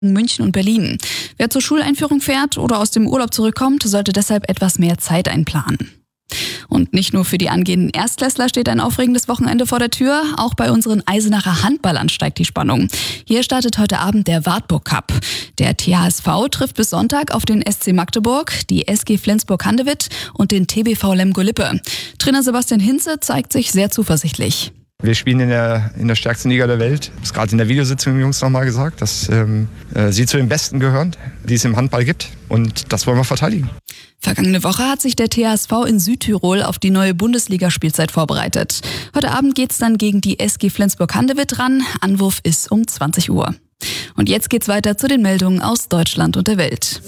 München und Berlin. Wer zur Schuleinführung fährt oder aus dem Urlaub zurückkommt, sollte deshalb etwas mehr Zeit einplanen. Und nicht nur für die angehenden Erstklässler steht ein aufregendes Wochenende vor der Tür, auch bei unseren Eisenacher Handballern steigt die Spannung. Hier startet heute Abend der Wartburg Cup. Der THSV trifft bis Sonntag auf den SC Magdeburg, die SG Flensburg-Handewitt und den TBV Lemgo-Lippe. Trainer Sebastian Hinze zeigt sich sehr zuversichtlich. Wir spielen in der stärksten Liga der Welt. Das ist gerade in der Videositzung den Jungs nochmal gesagt, dass sie zu den Besten gehören, die es im Handball gibt. Und das wollen wir verteidigen. Vergangene Woche hat sich der THSV in Südtirol auf die neue Bundesligaspielzeit vorbereitet. Heute Abend geht's dann gegen die SG Flensburg-Handewitt ran. Anwurf ist um 20 Uhr. Und jetzt geht's weiter zu den Meldungen aus Deutschland und der Welt.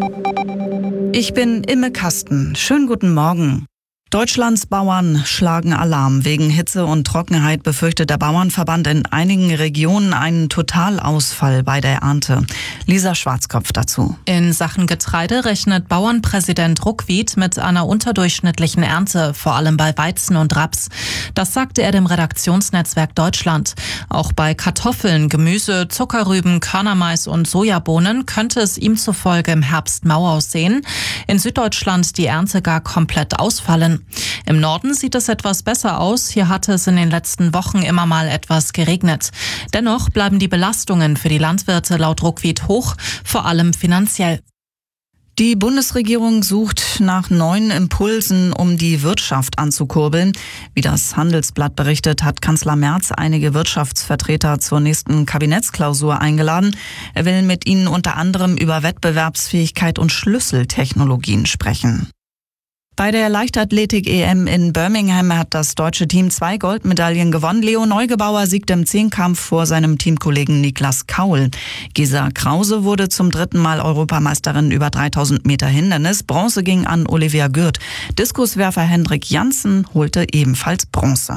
Ich bin Imme Kasten. Schönen guten Morgen. Deutschlands Bauern schlagen Alarm. Wegen Hitze und Trockenheit befürchtet der Bauernverband in einigen Regionen einen Totalausfall bei der Ernte. Lisa Schwarzkopf dazu. In Sachen Getreide rechnet Bauernpräsident Ruckwied mit einer unterdurchschnittlichen Ernte, vor allem bei Weizen und Raps. Das sagte er dem Redaktionsnetzwerk Deutschland. Auch bei Kartoffeln, Gemüse, Zuckerrüben, Körnermais und Sojabohnen könnte es ihm zufolge im Herbst mau aussehen. In Süddeutschland die Ernte gar komplett ausfallen. Im Norden sieht es etwas besser aus. Hier hatte es in den letzten Wochen immer mal etwas geregnet. Dennoch bleiben die Belastungen für die Landwirte laut Ruckwied hoch, vor allem finanziell. Die Bundesregierung sucht nach neuen Impulsen, um die Wirtschaft anzukurbeln. Wie das Handelsblatt berichtet, hat Kanzler Merz einige Wirtschaftsvertreter zur nächsten Kabinettsklausur eingeladen. Er will mit ihnen unter anderem über Wettbewerbsfähigkeit und Schlüsseltechnologien sprechen. Bei der Leichtathletik-EM in Birmingham hat das deutsche Team 2 Goldmedaillen gewonnen. Leo Neugebauer siegte im Zehnkampf vor seinem Teamkollegen Niklas Kaul. Gesa Krause wurde zum 3. Mal Europameisterin über 3000 Meter Hindernis. Bronze ging an Olivia Gürt. Diskuswerfer Hendrik Janssen holte ebenfalls Bronze.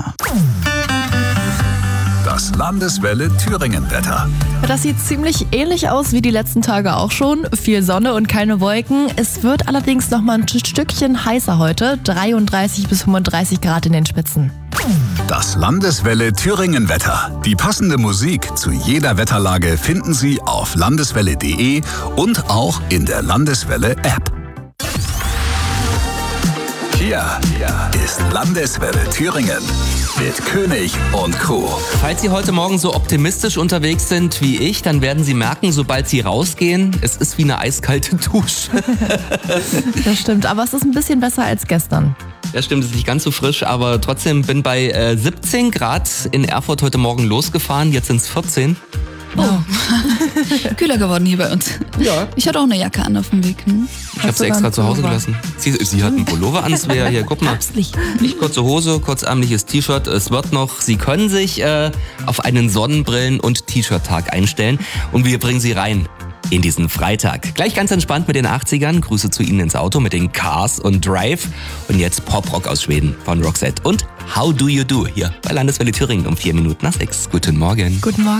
Das Landeswelle Thüringen-Wetter. Das sieht ziemlich ähnlich aus wie die letzten Tage auch schon. Viel Sonne und keine Wolken. Es wird allerdings noch mal ein Stückchen heißer heute. 33 bis 35 Grad in den Spitzen. Das Landeswelle Thüringen-Wetter. Die passende Musik zu jeder Wetterlage finden Sie auf landeswelle.de und auch in der Landeswelle-App. Hier ist Landeswelle Thüringen mit König und Co. Falls Sie heute Morgen so optimistisch unterwegs sind wie ich, dann werden Sie merken, sobald Sie rausgehen, es ist wie eine eiskalte Dusche. Das stimmt, aber es ist ein bisschen besser als gestern. Das stimmt, es ist nicht ganz so frisch, aber trotzdem bin bei 17 Grad in Erfurt heute Morgen losgefahren, jetzt sind es 14. Oh. Kühler geworden hier bei uns. Ja. Ich hatte auch eine Jacke an auf dem Weg. Ich habe sie extra zu Hause gelassen. Sie hat einen Pullover an, Svea. Hier, guck mal. Nicht kurze Hose, kurzärmliches T-Shirt. Es wird noch. Sie können sich auf einen Sonnenbrillen- und T-Shirt-Tag einstellen. Und wir bringen Sie rein in diesen Freitag. Gleich ganz entspannt mit den 80ern. Grüße zu Ihnen ins Auto mit den Cars und Drive. Und jetzt Pop-Rock aus Schweden von Roxette. Und How Do You Do hier bei Landeswelle Thüringen um 4 Minuten nach 6. Guten Morgen. Guten Morgen.